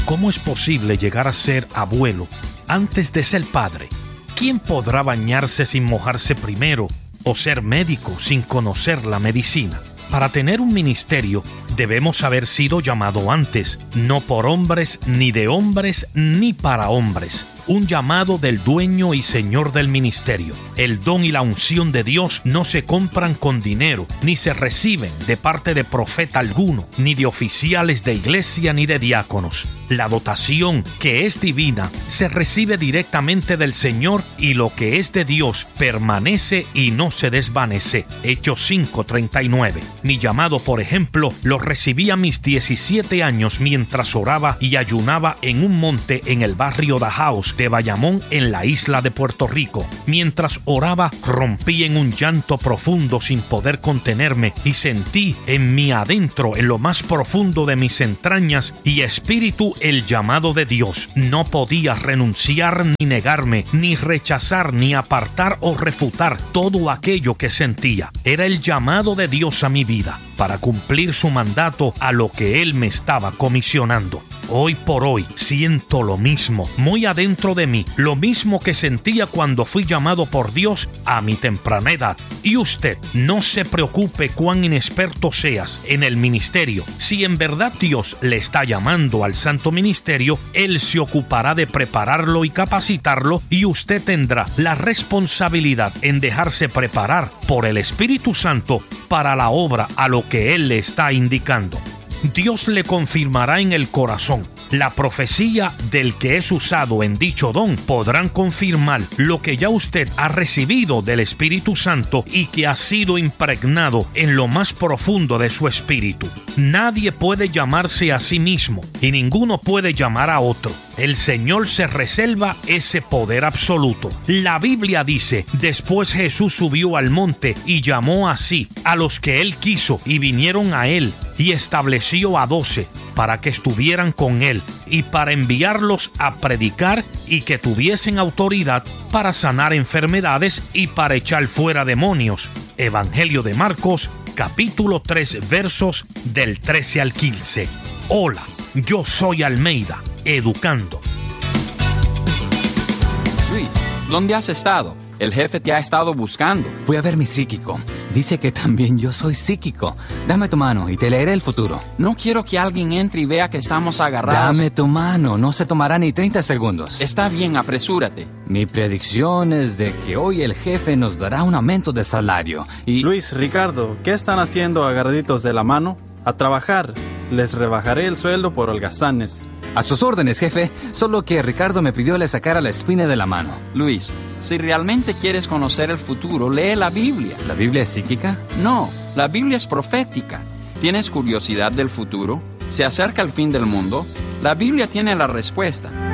¿Cómo es posible llegar a ser abuelo antes de ser padre? ¿Quién podrá bañarse sin mojarse primero o ser médico sin conocer la medicina? Para tener un ministerio debemos haber sido llamado antes, no por hombres, ni de hombres, ni para hombres. Un llamado del dueño y señor del ministerio. El don y la unción de Dios no se compran con dinero, ni se reciben de parte de profeta alguno, ni de oficiales de iglesia, ni de diáconos. La dotación, que es divina, se recibe directamente del Señor, y lo que es de Dios permanece y no se desvanece. Hechos 5:39. Mi llamado, por ejemplo, lo recibí a mis 17 años mientras oraba y ayunaba en un monte en el barrio Dajaos de Bayamón, en la isla de Puerto Rico. Mientras oraba, rompí en un llanto profundo sin poder contenerme y sentí en mi adentro, en lo más profundo de mis entrañas y espíritu, el llamado de Dios. No podía renunciar ni negarme, ni rechazar, ni apartar o refutar todo aquello que sentía. Era el llamado de Dios a mi vida para cumplir su mandato a lo que Él me estaba comisionando. Hoy por hoy siento lo mismo, muy adentro de mí, lo mismo que sentía cuando fui llamado por Dios a mi temprana edad. Y usted, no se preocupe cuán inexperto seas en el ministerio. Si en verdad Dios le está llamando al santo ministerio, Él se ocupará de prepararlo y capacitarlo, y usted tendrá la responsabilidad en dejarse preparar por el Espíritu Santo para la obra a lo que Él le está indicando. Dios le confirmará en el corazón. La profecía del que es usado en dicho don podrán confirmar lo que ya usted ha recibido del Espíritu Santo y que ha sido impregnado en lo más profundo de su espíritu. Nadie puede llamarse a sí mismo y ninguno puede llamar a otro. El Señor se reserva ese poder absoluto. La Biblia dice: después Jesús subió al monte y llamó así a los que Él quiso, y vinieron a Él, y estableció a 12 para que estuvieran con Él y para enviarlos a predicar y que tuviesen autoridad para sanar enfermedades y para echar fuera demonios. Evangelio de Marcos, capítulo 3, versos del 13 al 15. Hola, yo soy Almeida, educando. Luis, ¿dónde has estado? El jefe te ha estado buscando. Fui a ver mi psíquico. Dice que también yo soy psíquico. Dame tu mano y te leeré el futuro. No quiero que alguien entre y vea que estamos agarrados. Dame tu mano, no se tomará ni 30 segundos. Está bien, apresúrate. Mi predicción es de que hoy el jefe nos dará un aumento de salario y... Luis, Ricardo, ¿qué están haciendo agarraditos de la mano? A trabajar. Les rebajaré el sueldo por holgazanes. A sus órdenes, jefe. Solo que Ricardo me pidió le sacara la espina de la mano. Luis, si realmente quieres conocer el futuro, lee la Biblia. ¿La Biblia es psíquica? No, la Biblia es profética. ¿Tienes curiosidad del futuro? ¿Se acerca el fin del mundo? La Biblia tiene la respuesta.